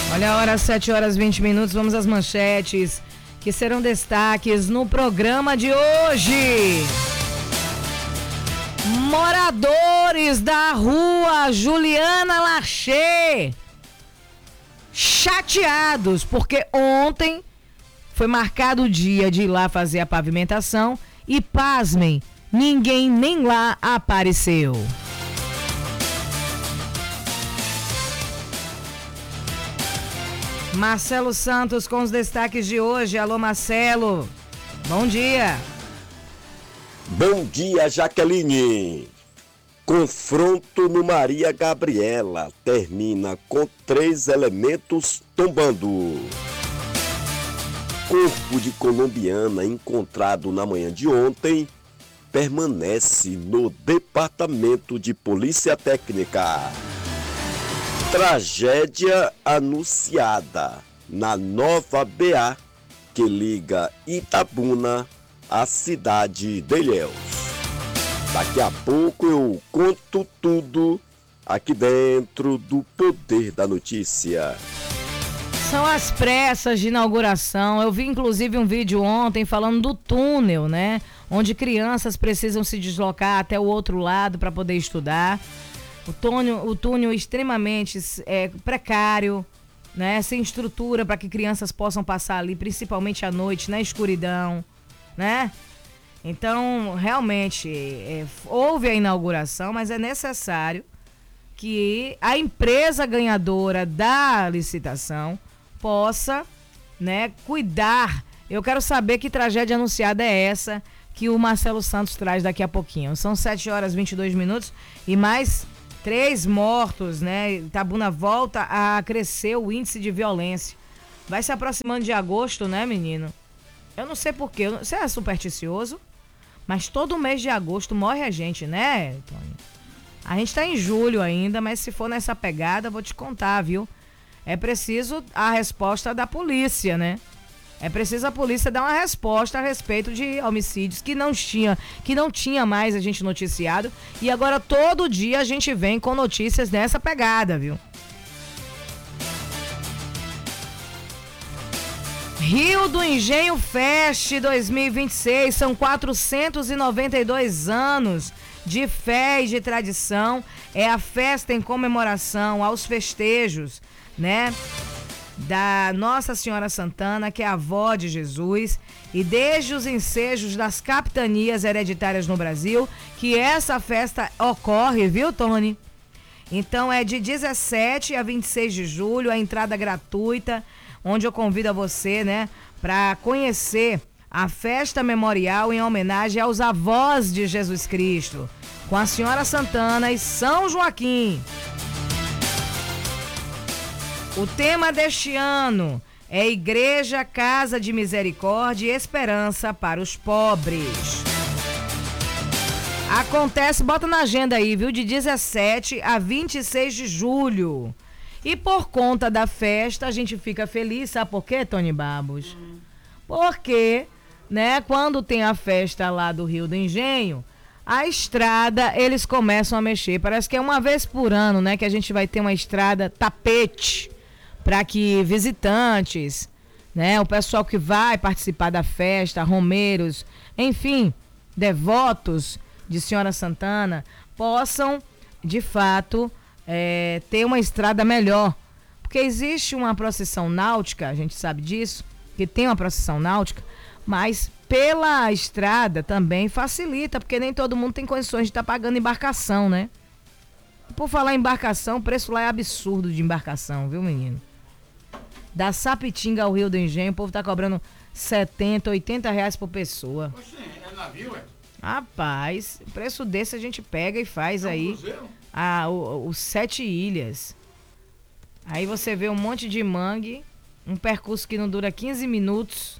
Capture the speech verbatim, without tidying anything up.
Olha a hora, sete horas e vinte minutos, vamos às manchetes que serão destaques no programa de hoje. Moradores da rua Juliana Larcher chateados porque ontem foi marcado o dia de ir lá fazer a pavimentação e, pasmem, ninguém nem lá apareceu. Marcelo Santos com os destaques de hoje. Alô, Marcelo. Bom dia. Bom dia, Jaqueline. Confronto no Maria Gabriela termina com três elementos tombando. Corpo de colombiana encontrado na manhã de ontem permanece no Departamento de Polícia Técnica. Tragédia anunciada na nova B A que liga Itabuna à cidade de Ilhéus. Daqui a pouco eu conto tudo aqui dentro do Poder da Notícia. São as pressas de inauguração. Eu vi inclusive um vídeo ontem falando do túnel, né? Onde crianças precisam se deslocar até o outro lado para poder estudar. O túnel, o túnel extremamente é, precário, né? Sem estrutura para que crianças possam passar ali, principalmente à noite, na escuridão, né? Então, realmente, é, houve a inauguração, mas é necessário que a empresa ganhadora da licitação possa, né, cuidar. Eu quero saber que tragédia anunciada é essa que o Marcelo Santos traz daqui a pouquinho. São sete horas e vinte e dois minutos e mais três mortos, né? Itabuna volta a crescer o índice de violência. Vai se aproximando de agosto, né, menino? Eu não sei porquê. Você é supersticioso? Mas todo mês de agosto morre a gente, né, Tony? A gente tá em julho ainda, mas se for nessa pegada, vou te contar, viu? É preciso a resposta da polícia, né? É preciso a polícia dar uma resposta a respeito de homicídios que não tinha, que não tinha mais a gente noticiado. E agora todo dia a gente vem com notícias nessa pegada, viu? Rio do Engenho Fest dois mil e vinte e seis, são quatrocentos e noventa e dois anos de fé e de tradição. É a festa em comemoração aos festejos, né, da Nossa Senhora Santana, que é a avó de Jesus, e desde os ensejos das capitanias hereditárias no Brasil, que essa festa ocorre, viu, Tony? Então é de dezessete a vinte e seis de julho, a entrada gratuita, onde eu convido a você, né, para conhecer a festa memorial em homenagem aos avós de Jesus Cristo, com a Senhora Santana e São Joaquim. O tema deste ano é Igreja, Casa de Misericórdia e Esperança para os Pobres. Acontece, bota na agenda aí, viu? De dezessete a vinte e seis de julho. E por conta da festa, a gente fica feliz, sabe por quê, Tony Babos? Hum. Porque, né, quando tem a festa lá do Rio do Engenho, a estrada, eles começam a mexer. Parece que é uma vez por ano, né, que a gente vai ter uma estrada tapete, para que visitantes, né, o pessoal que vai participar da festa, romeiros, enfim, devotos de Senhora Santana, possam, de fato, é, ter uma estrada melhor. Porque existe uma procissão náutica, a gente sabe disso, que tem uma procissão náutica, mas pela estrada também facilita, porque nem todo mundo tem condições de estar tá pagando embarcação, né? Por falar em embarcação, o preço lá é absurdo de embarcação, viu, menino? Da Sapitinga ao Rio do Engenho, o povo tá cobrando setenta, oitenta reais por pessoa. Oxe, é navio, é? Rapaz, preço desse a gente pega e faz é um aí a, o, o Sete Ilhas. Aí você vê um monte de mangue, um percurso que não dura quinze minutos,